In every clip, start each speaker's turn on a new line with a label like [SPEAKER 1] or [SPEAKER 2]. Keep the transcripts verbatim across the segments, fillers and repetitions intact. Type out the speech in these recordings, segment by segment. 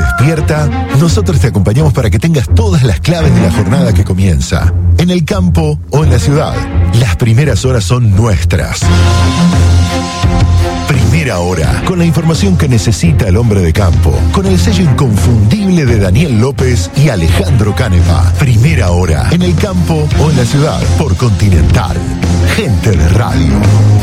[SPEAKER 1] despierta, nosotros te acompañamos para que tengas todas las claves de la jornada que comienza. En el campo o en la ciudad, las primeras horas son nuestras. Primera Hora, con la información que necesita el hombre de campo, con el sello inconfundible de Daniel López y Alejandro Caneva. Primera Hora, en el campo o en la ciudad, por Continental. Gente de radio.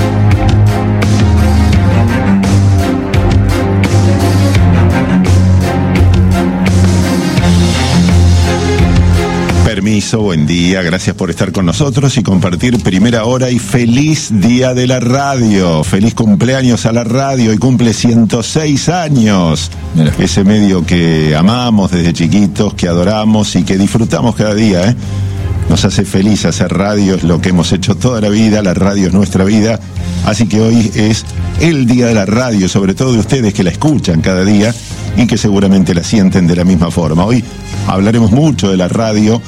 [SPEAKER 2] Permiso, buen día, gracias por estar con nosotros y compartir Primera Hora y feliz día de la radio, feliz cumpleaños a la radio y cumple ciento seis años, Mira. Ese medio que amamos desde chiquitos, que adoramos y que disfrutamos cada día, ¿eh? Nos hace feliz hacer radio, es lo que hemos hecho toda la vida, la radio es nuestra vida, así que hoy es el día de la radio, sobre todo de ustedes que la escuchan cada día y que seguramente la sienten de la misma forma. Hoy hablaremos mucho de la radio,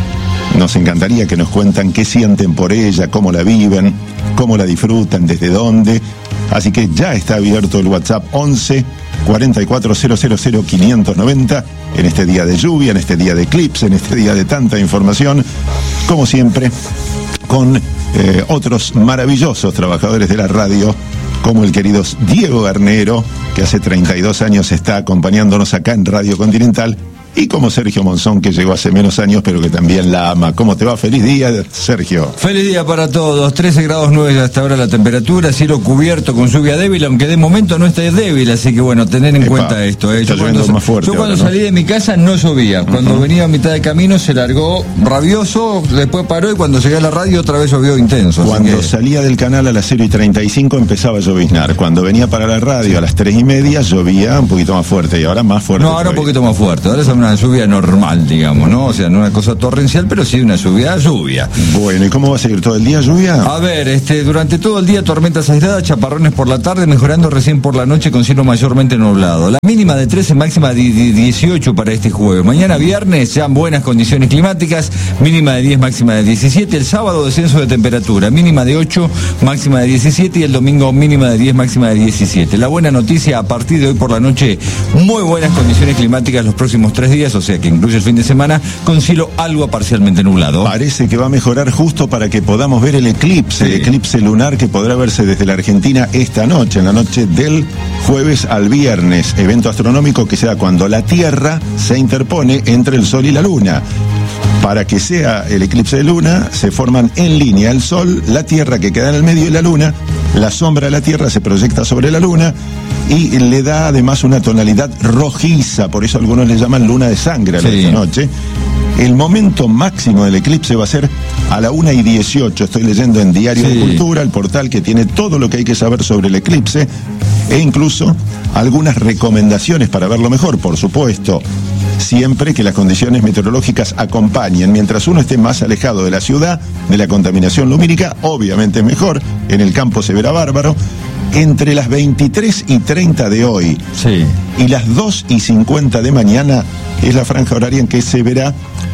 [SPEAKER 2] nos encantaría que nos cuentan qué sienten por ella, cómo la viven, cómo la disfrutan, desde dónde, así que ya está abierto el WhatsApp once cuarenta y cuatro cero cero cero quinientos noventa en este día de lluvia, en este día de eclipse, en este día de tanta información, como siempre, con eh, otros maravillosos trabajadores de la radio, como el querido Diego Garnero, que hace treinta y dos años está acompañándonos acá en Radio Continental, y como Sergio Monzón, que llegó hace menos años, pero que también la ama. ¿Cómo te va? Feliz día, Sergio.
[SPEAKER 3] Feliz día para todos. trece grados nueve hasta ahora la temperatura, cielo cubierto con lluvia débil, aunque de momento no está débil, así que bueno, tener en Epa, cuenta esto. ¿eh? Yo cuando, más fuerte yo cuando ahora, ¿no? salí de mi casa no llovía. Cuando uh-huh. venía a mitad de camino se largó rabioso, después paró y cuando llegué a la radio otra vez llovió intenso.
[SPEAKER 2] Cuando
[SPEAKER 3] que...
[SPEAKER 2] salía del canal a las cero y treinta y cinco empezaba a lloviznar. Cuando venía para la radio a las tres y media llovía un poquito más fuerte y ahora más fuerte.
[SPEAKER 3] No, ahora
[SPEAKER 2] todavía.
[SPEAKER 3] un poquito más fuerte. Ahora es una lluvia normal, digamos, ¿no? O sea, no una cosa torrencial, pero sí una lluvia, lluvia.
[SPEAKER 2] Bueno, ¿y cómo va a seguir todo el día lluvia?
[SPEAKER 3] A ver, este, durante todo el día tormentas aisladas, chaparrones por la tarde, mejorando recién por la noche con cielo mayormente nublado. La mínima de trece, máxima de dieciocho para este jueves. Mañana viernes ya en buenas condiciones climáticas, mínima de diez, máxima de diecisiete. El sábado descenso de temperatura, mínima de ocho, máxima de diecisiete, y el domingo mínima de diez, máxima de diecisiete. La buena noticia, a partir de hoy por la noche, muy buenas condiciones climáticas los próximos tres días, o sea que incluye el fin de semana, con cielo algo parcialmente nublado.
[SPEAKER 2] Parece que va a mejorar justo para que podamos ver el eclipse, sí. el eclipse lunar que podrá verse desde la Argentina esta noche, en la noche del jueves al viernes, evento astronómico que se da cuando la Tierra se interpone entre el Sol y la Luna. Para que sea el eclipse de luna, se forman en línea el Sol, la Tierra que queda en el medio y la Luna. La sombra de la Tierra se proyecta sobre la Luna y le da además una tonalidad rojiza, por eso algunos le llaman luna de sangre a la sí. esta noche. El momento máximo del eclipse va a ser a la una y dieciocho. Estoy leyendo en Diario sí. de Cultura, el portal que tiene todo lo que hay que saber sobre el eclipse e incluso algunas recomendaciones para verlo mejor, por supuesto. Siempre que las condiciones meteorológicas acompañen. Mientras uno esté más alejado de la ciudad, de la contaminación lumínica, obviamente es mejor. En el campo se verá bárbaro. Entre las veintitrés y treinta de hoy
[SPEAKER 3] sí.
[SPEAKER 2] y las dos y cincuenta de mañana es la franja horaria en que se verá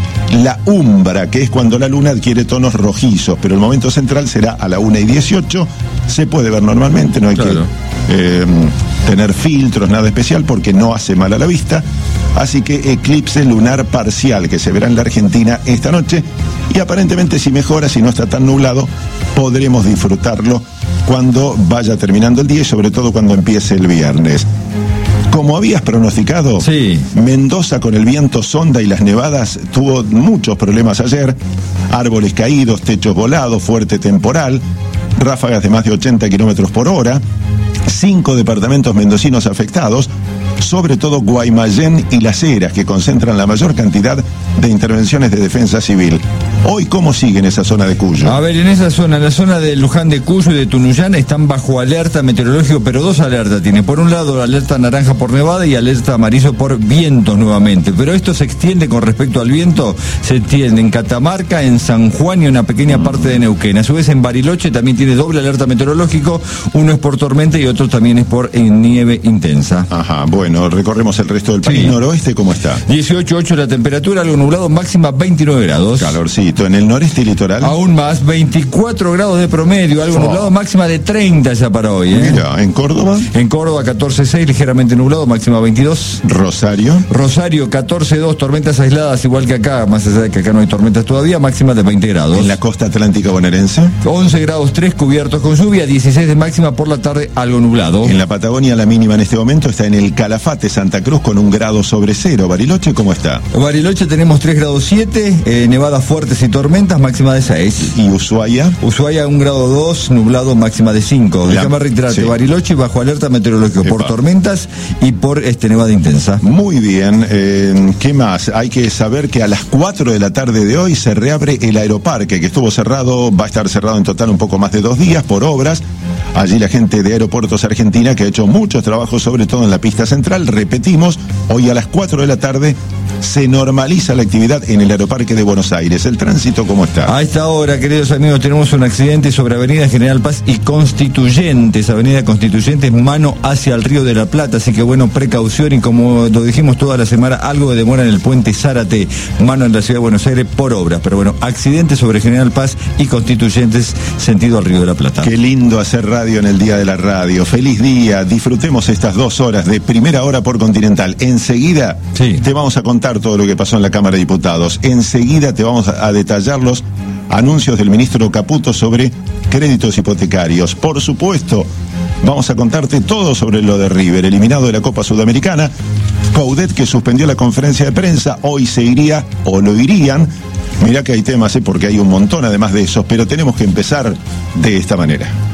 [SPEAKER 2] la umbra, que es cuando la luna adquiere tonos rojizos, pero el momento central será a la una y dieciocho. Se puede ver normalmente, no hay claro. que eh, tener filtros, nada especial, porque no hace mal a la vista. Así que eclipse lunar parcial que se verá en la Argentina esta noche y aparentemente si mejora, si no está tan nublado, podremos disfrutarlo cuando vaya terminando el día y sobre todo cuando empiece el viernes. Como habías pronosticado,
[SPEAKER 3] sí.
[SPEAKER 2] Mendoza con el viento sonda y las nevadas tuvo muchos problemas ayer. Árboles caídos, techos volados, fuerte temporal, ráfagas de más de ochenta kilómetros por hora, cinco departamentos mendocinos afectados, sobre todo Guaymallén y Las Heras, que concentran la mayor cantidad de intervenciones de defensa civil. Hoy, ¿cómo sigue en esa zona de Cuyo?
[SPEAKER 3] A ver, en esa zona, en la zona de Luján de Cuyo y de Tunuyán, están bajo alerta meteorológico, pero dos alertas tiene. Por un lado, alerta naranja por nevada y alerta amarillo por vientos nuevamente. Pero esto se extiende con respecto al viento, se extiende en Catamarca, en San Juan y una pequeña parte de Neuquén. A su vez, en Bariloche también tiene doble alerta meteorológico, uno es por tormenta y otro también es por nieve intensa.
[SPEAKER 2] Ajá, bueno, recorremos el resto del país. Sí. Noroeste, ¿cómo está?
[SPEAKER 3] dieciocho ocho la temperatura, algo nublado, máxima veintinueve grados.
[SPEAKER 2] Calorcito. fresquito. En el noreste litoral.
[SPEAKER 3] Aún más, veinticuatro grados de promedio, algo oh. nublado, máxima de treinta ya para hoy. ¿eh?
[SPEAKER 2] Mira, ¿en Córdoba?
[SPEAKER 3] En Córdoba catorce seis, ligeramente nublado, máxima veintidós.
[SPEAKER 2] Rosario.
[SPEAKER 3] Rosario catorce dos, tormentas aisladas igual que acá, más allá de que acá no hay tormentas todavía, máxima de veinte grados.
[SPEAKER 2] En la costa atlántica bonaerense.
[SPEAKER 3] once grados tres, cubiertos con lluvia, dieciséis de máxima, por la tarde algo nublado.
[SPEAKER 2] En la Patagonia la mínima en este momento está en el Calafate, Santa Cruz, con un grado sobre cero. Bariloche, ¿cómo está?
[SPEAKER 3] Bariloche tenemos tres grados siete, eh, nevadas fuertes y tormentas, máxima de seis.
[SPEAKER 2] ¿Y Ushuaia?
[SPEAKER 3] Ushuaia un grado dos, nublado, máxima de cinco. Déjame reiterarte, sí. Bariloche bajo alerta meteorológica Epa. por tormentas y por este nevada intensa.
[SPEAKER 2] Muy bien, eh, ¿qué más? Hay que saber que a las cuatro de la tarde de hoy se reabre el aeroparque, que estuvo cerrado, va a estar cerrado en total un poco más de dos días por obras. Allí la gente de Aeropuertos Argentina, que ha hecho muchos trabajos, sobre todo en la pista central. Repetimos, hoy a las cuatro de la tarde se normaliza la actividad en el Aeroparque de Buenos Aires. ¿El tránsito cómo está?
[SPEAKER 3] A esta hora, queridos amigos, tenemos un accidente sobre Avenida General Paz y Constituyentes. Avenida Constituyentes, mano hacia el Río de la Plata. Así que bueno, precaución, y como lo dijimos toda la semana, algo de demora en el puente Zárate, mano en la ciudad de Buenos Aires por obras. Pero bueno, accidente sobre General Paz y Constituyentes, sentido al Río de la Plata.
[SPEAKER 2] Qué lindo hacer radio en el Día de la Radio. Feliz día, disfrutemos estas dos horas de Primera Hora por Continental. Enseguida sí. te vamos a contar todo lo que pasó en la Cámara de Diputados. Enseguida te vamos a detallar los anuncios del ministro Caputo sobre créditos hipotecarios. Por supuesto, vamos a contarte todo sobre lo de River, eliminado de la Copa Sudamericana. Coudet, que suspendió la conferencia de prensa, hoy se iría, o lo irían. Mirá que hay temas, ¿eh? Porque hay un montón además de esos, pero tenemos que empezar de esta manera.